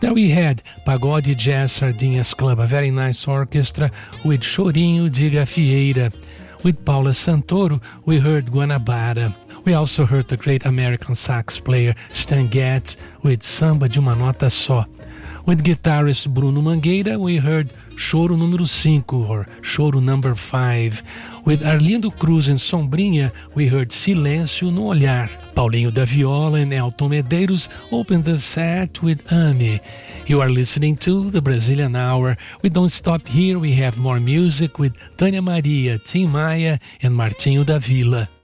There we had Pagode Jazz Sardinhas Club, a very nice orchestra with Chorinho de Gafieira. With Paula Santoro, we heard Guanabara. We also heard the great American sax player Stan Getz with Samba de uma Nota Só. With guitarist Bruno Mangueira, we heard Choro número 5 or Choro number 5. With Arlindo Cruz and Sombrinha, we heard Silêncio no Olhar. Paulinho da Viola and Elton Medeiros opened the set with Ame. You are listening to the Brazilian Hour. We don't stop here. We have more music with Tânia Maria, Tim Maia, and Martinho da Vila.